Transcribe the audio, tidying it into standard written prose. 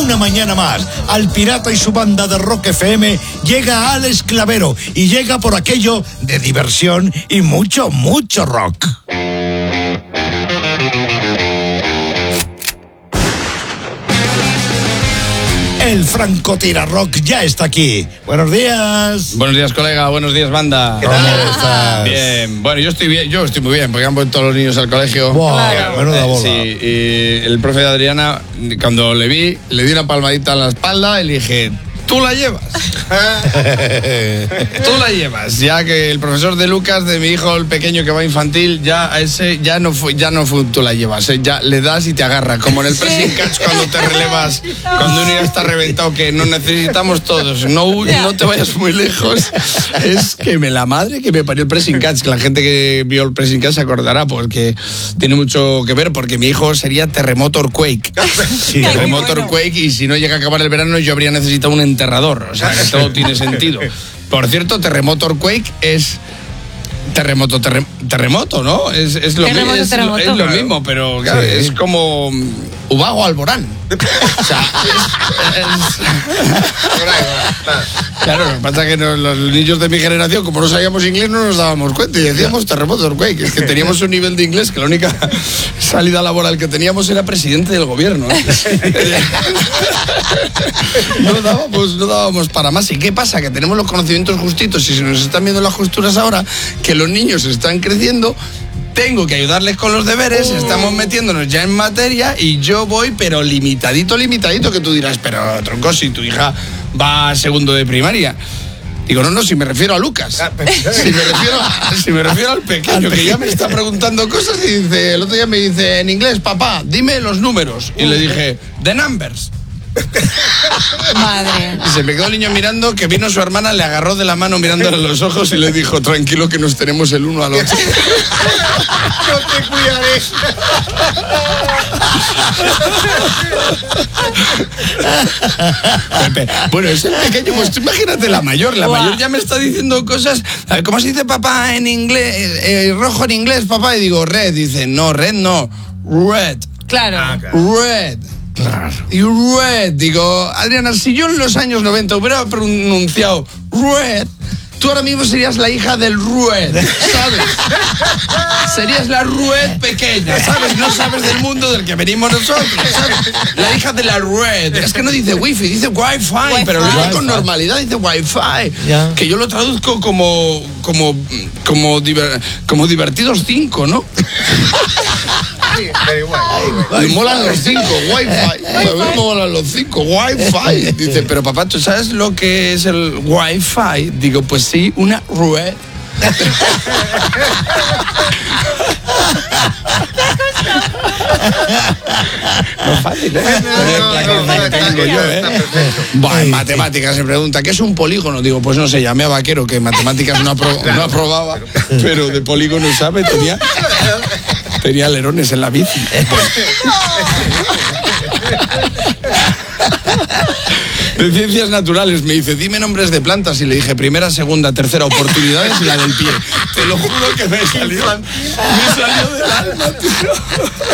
Una mañana más, al Pirata y su banda de Rock FM llega Alex Clavero y llega por aquello de diversión y mucho, mucho rock. El Francotira Rock ya está aquí. Buenos días. Buenos días, colega. Buenos días, banda. ¿Qué tal estás? Bien. Bueno, yo estoy bien. Yo estoy muy bien porque han vuelto los niños al colegio. Wow, claro. Menuda bola. Sí, y el profe de Adriana, cuando le vi, le di una palmadita en la espalda y le dije: tú la llevas. Tú la llevas. Ya que el profesor de Lucas, de mi hijo, el pequeño que va a infantil, ya a ese ya no fue tú la llevas. Ya le das y te agarra. Como en el pressing catch cuando te relevas, cuando uno ya está reventado, que nos necesitamos todos. No te vayas muy lejos. Es que la madre que me parió el pressing catch, que la gente que vio el pressing catch se acordará, porque tiene mucho que ver, porque mi hijo sería terremoto Quake. Sí, Terremoto Quake, y si no llega a acabar el verano yo habría necesitado un enterrador. O sea, que todo tiene sentido. Por cierto, Terremoto Quake es terremoto, ¿no? Es lo mismo, pero claro, sí. Es como Ubago Alborán. O sea, claro, lo que pasa es que los niños de mi generación, como no sabíamos inglés, no nos dábamos cuenta y decíamos Terremoto Quake. Es que teníamos un nivel de inglés que la única salida laboral que teníamos era presidente del gobierno. No dábamos para más. ¿Y qué pasa? Que tenemos los conocimientos justitos y se nos están viendo las costuras ahora, que los niños están creciendo. Tengo que ayudarles con los deberes, estamos metiéndonos ya en materia y yo voy, pero limitadito, que tú dirás, pero tronco, si tu hija va a segundo de primaria. Digo, no, si me refiero a Lucas. Si me refiero al pequeño, que ya me está preguntando cosas y dice, el otro día me dice en inglés: papá, dime los números. Y le dije, the numbers. Madre. Y se me quedó el niño mirando, que vino su hermana, le agarró de la mano mirándole a los ojos y le dijo: tranquilo, que nos tenemos el uno al otro. Yo te cuidaré. Bueno, es el pequeño, pues tú imagínate la mayor ya me está diciendo cosas. A ver, ¿cómo se dice papá en inglés? Rojo en inglés, papá. Y digo, red. Dice, no, red no, red. Claro. Red. Claro. Y red, digo, Adriana, si yo en los años 90 hubiera pronunciado red, tú ahora mismo serías la hija del Rued, ¿sabes? Serías la Rued pequeña, ¿sabes? No sabes del mundo del que venimos nosotros, ¿sabes? La hija de la Rued. Es que no dice wifi, dice wifi, pero lo dice con normalidad, dice wifi. Yeah. Que yo lo traduzco como divertidos 5, ¿no? Sí, pero igual. Me molan los 5, Wi-Fi. Me molan los 5, Wi-Fi. Dice, pero papá, ¿tú sabes lo que es el Wi-Fi? Digo, pues sí, una red. No es fácil, en matemáticas se pregunta, ¿qué es un polígono? Digo, pues no sé, llamé a Vaquero, que en matemáticas no aprobaba, pero de polígono sabe, tenía alerones en la bici. De ciencias naturales me dice, dime nombres de plantas, y le dije primera, segunda, tercera oportunidades y la del pie. Te lo juro que me salió del alma, tío.